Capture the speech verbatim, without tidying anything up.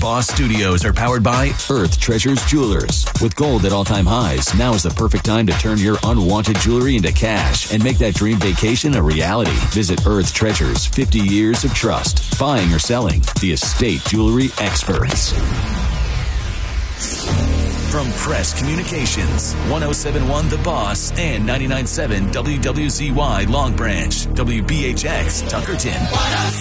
Boss Studios are powered by Earth Treasures Jewelers. With gold at all-time highs, now is the perfect time to turn your unwanted jewelry into cash and make that dream vacation a reality. Visit Earth Treasures, fifty years of trust. Buying or selling, the estate jewelry experts. From Crest Communications, one oh seven point one The Boss and ninety-nine point seven W W Z Y Long Branch, W B H X Tuckerton.